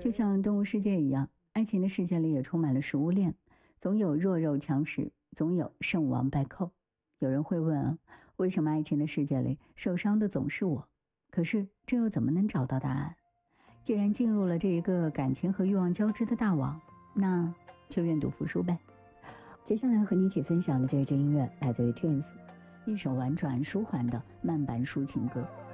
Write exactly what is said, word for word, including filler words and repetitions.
就像动物世界一样，爱情的世界里也充满了食物链，总有弱肉强食，总有胜王败寇。有人会问啊，为什么爱情的世界里受伤的总是我？可是这又怎么能找到答案？既然进入了这一个感情和欲望交织的大网，那就愿赌服输呗。接下来和你一起分享的这支音乐来自于 Twins， 一首婉转舒缓的慢板抒情歌。